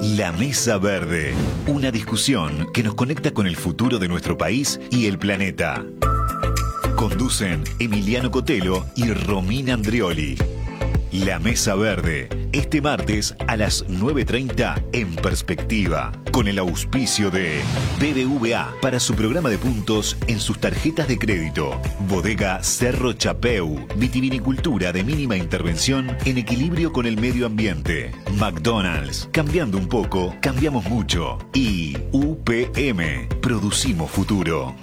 La Mesa Verde, una discusión que nos conecta con el futuro de nuestro país y el planeta. Conducen Emiliano Cotelo y Romina Andrioli. La Mesa Verde, este martes a las 9:30 en Perspectiva, con el auspicio de BBVA para su programa de puntos en sus tarjetas de crédito. Bodega Cerro Chapeu, vitivinicultura de mínima intervención en equilibrio con el medio ambiente. McDonald's, cambiando un poco, cambiamos mucho. Y UPM, producimos futuro.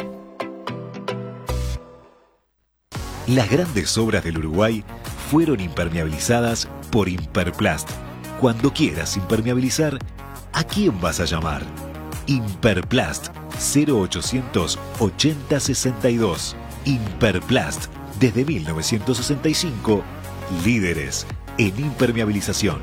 Las grandes obras del Uruguay fueron impermeabilizadas por Imperplast. Cuando quieras impermeabilizar, ¿a quién vas a llamar? Imperplast 0800 80 62. Imperplast, desde 1965, líderes en impermeabilización.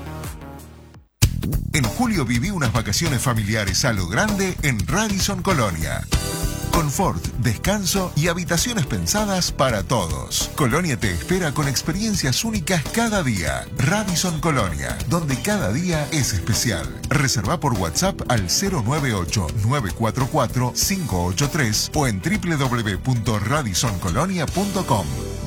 En julio viví unas vacaciones familiares a lo grande en Radisson Colonia. Confort, descanso y habitaciones pensadas para todos. Colonia te espera con experiencias únicas cada día. Radisson Colonia, donde cada día es especial. Reserva por WhatsApp al 098-944-583 o en www.radissoncolonia.com.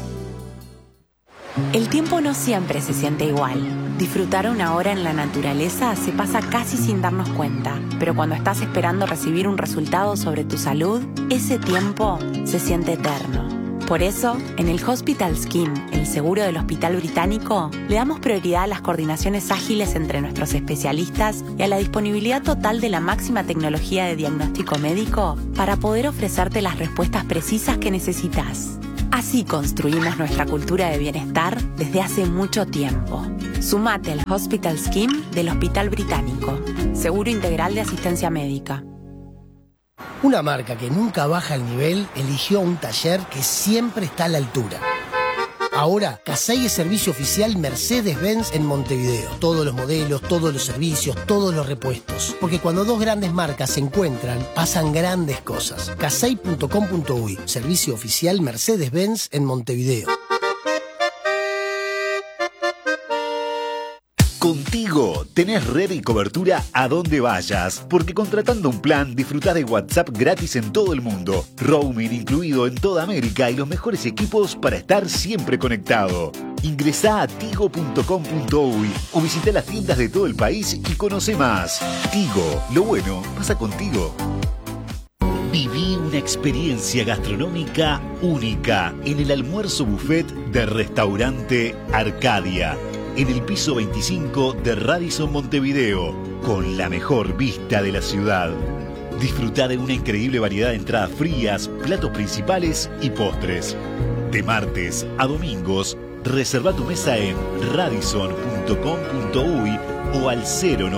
El tiempo no siempre se siente igual. Disfrutar una hora en la naturaleza se pasa casi sin darnos cuenta, pero cuando estás esperando recibir un resultado sobre tu salud, ese tiempo se siente eterno. Por eso, en el Hospital Scheme, el seguro del Hospital Británico, le damos prioridad a las coordinaciones ágiles entre nuestros especialistas y a la disponibilidad total de la máxima tecnología de diagnóstico médico para poder ofrecerte las respuestas precisas que necesitas. Así construimos nuestra cultura de bienestar desde hace mucho tiempo. Sumate al Hospital Scheme del Hospital Británico. Seguro integral de asistencia médica. Una marca que nunca baja el nivel eligió un taller que siempre está a la altura. Ahora, Casey es servicio oficial Mercedes-Benz en Montevideo. Todos los modelos, todos los servicios, todos los repuestos. Porque cuando dos grandes marcas se encuentran, pasan grandes cosas. Casey.com.uy, servicio oficial Mercedes-Benz en Montevideo. Contigo tenés red y cobertura a donde vayas, porque contratando un plan disfrutás de WhatsApp gratis en todo el mundo, roaming incluido en toda América y los mejores equipos para estar siempre conectado. Ingresá a tigo.com.uy o visita las tiendas de todo el país y conoce más. Tigo, lo bueno pasa contigo. Viví una experiencia gastronómica única en el almuerzo buffet de Restaurante Arcadia, en el piso 25 de Radisson Montevideo, con la mejor vista de la ciudad. Disfruta de una increíble variedad de entradas frías, platos principales y postres. De martes a domingos, reserva tu mesa en radisson.com.uy o al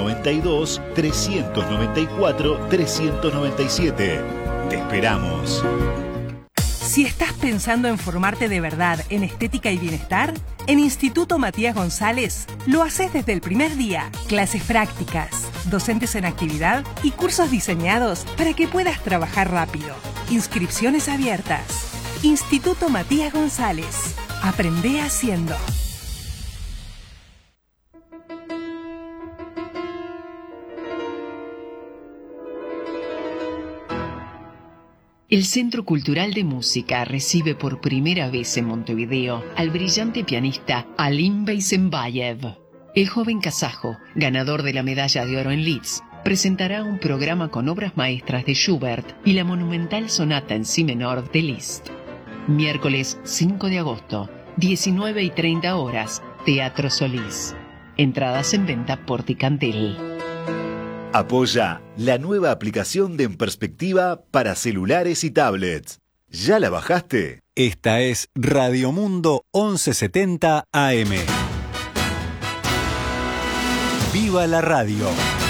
092-394-397. Te esperamos. Si estás pensando en formarte de verdad en estética y bienestar, en Instituto Matías González lo haces desde el primer día. Clases prácticas, docentes en actividad y cursos diseñados para que puedas trabajar rápido. Inscripciones abiertas. Instituto Matías González. Aprende haciendo. El Centro Cultural de Música recibe por primera vez en Montevideo al brillante pianista Alim Beysenbayev. El joven kazajo, ganador de la medalla de oro en Leeds, presentará un programa con obras maestras de Schubert y la monumental sonata en si menor de Liszt. Miércoles 5 de agosto, 19:30 horas, Teatro Solís. Entradas en venta por Ticantel. Apoya la nueva aplicación de En Perspectiva para celulares y tablets. ¿Ya la bajaste? Esta es Radio Mundo 1170 AM. ¡Viva la radio!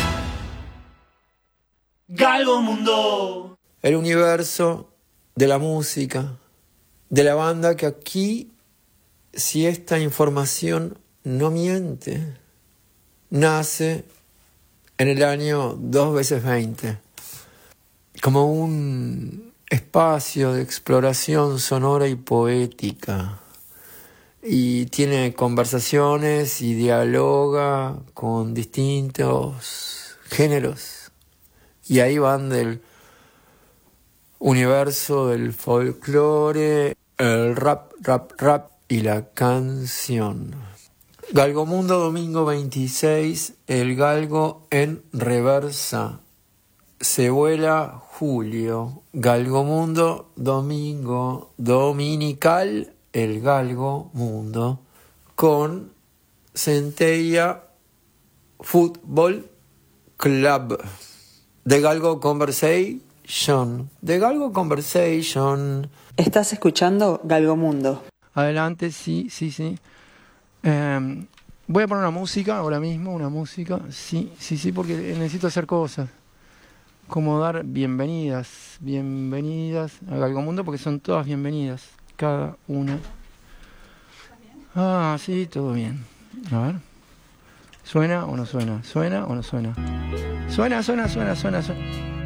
Galgo Mundo. El universo de la música, de la banda que aquí, si esta información no miente, nace en el año 2x20, como un espacio de exploración sonora y poética, y tiene conversaciones y dialoga con distintos géneros. Y ahí van del universo del folclore, el rap y la canción. Galgomundo, domingo 26, el galgo en reversa. Se vuela Julio. Galgomundo, domingo dominical, el Galgomundo, con Centella Fútbol Club. The Galgo Conversation. The Galgo Conversation. Estás escuchando Galgomundo. Adelante, sí. Voy a poner una música ahora mismo, sí, porque necesito hacer cosas. Como dar bienvenidas a Galgomundo, porque son todas bienvenidas, cada una. Ah, sí, todo bien. A ver. ¿Suena o no suena? ¿Suena o no suena? Suena.